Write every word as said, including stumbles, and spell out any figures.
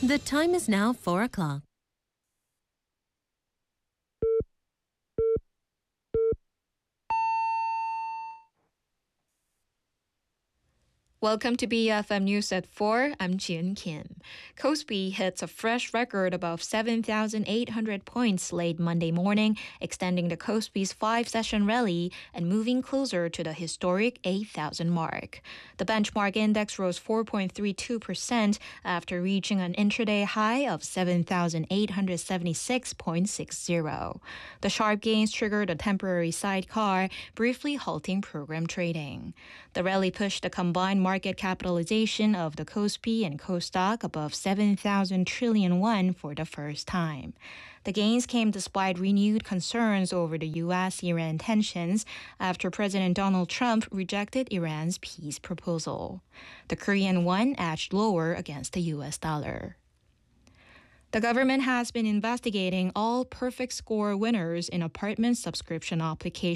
The time is now four o'clock. Welcome to B F M News at four. I'm Jian Kim. Kospi hits a fresh record above seven thousand eight hundred points late Monday morning, extending the Kospi's five-session rally and moving closer to the historic eight thousand mark. The benchmark index rose four point three two percent after reaching an intraday high of seven thousand eight hundred seventy-six point six zero. The sharp gains triggered a temporary sidecar, briefly halting program trading. The rally pushed the combined market capitalization of the Kospi and Kosdaq above seven thousand trillion won for the first time. The gains came despite renewed concerns over the U S-Iran tensions after President Donald Trump rejected Iran's peace proposal. The Korean won edged lower against the U S dollar. The government has been investigating all perfect score winners in apartment subscription applications